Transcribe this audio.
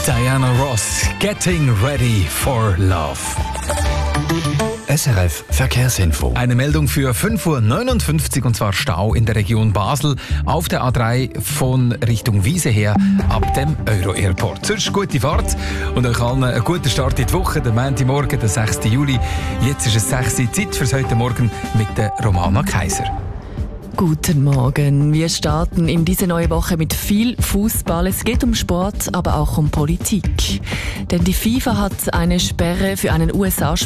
Diana Ross, Getting Ready for Love. SRF Verkehrsinfo. Eine Meldung für 5:59 Uhr, und zwar Stau in der Region Basel auf der A3 von Richtung Wiese her ab dem Euro-Airport. Sonst gute Fahrt und euch allen einen guten Start in die Woche. Der Montagmorgen, der 6. Juli. Jetzt ist es 6 Uhr, Zeit fürs heute Morgen mit der Romana Kaiser. Guten Morgen. Wir starten in diese neue Woche mit viel Fußball. Es geht um Sport, aber auch um Politik. Denn die FIFA hat eine Sperre für einen USA